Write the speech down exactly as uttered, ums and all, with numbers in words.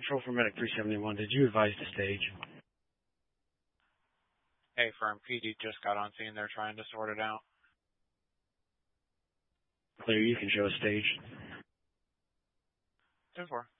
Control for Medic three seventy-one, did you advise the stage? Hey, firm, P D just got on scene. They're trying to sort it out. Clear, you can show a stage. ten four.